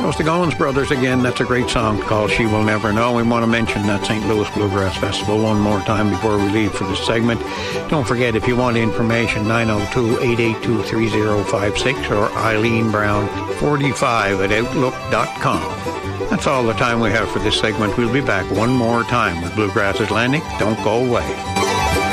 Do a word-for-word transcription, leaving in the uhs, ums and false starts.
Those the Goins Brothers again. That's a great song called She Will Never Know. We want to mention that Saint Louis Bluegrass Festival one more time before we leave for this segment. Don't forget, if you want information, nine oh two, eight eight two, three oh five six or Eileen Brown forty-five at outlook dot com. That's all the time we have for this segment. We'll be back one more time with Bluegrass Atlantic. Don't go away.